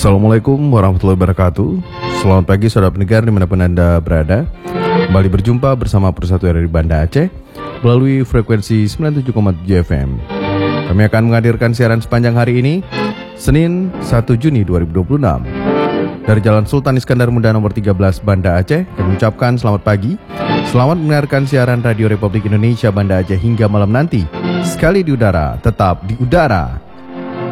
Assalamualaikum warahmatullahi wabarakatuh. Selamat pagi saudara pendengar dimanapun Anda berada. Kembali berjumpa bersama Persatu RRI Banda Aceh melalui frekuensi 97,7 FM. Kami akan menghadirkan siaran sepanjang hari ini, Senin 1 Juni 2026. Dari Jalan Sultan Iskandar Muda nomor 13 Banda Aceh, kami ucapkan selamat pagi. Selamat mendengarkan siaran Radio Republik Indonesia Banda Aceh hingga malam nanti. Sekali di udara, tetap di udara.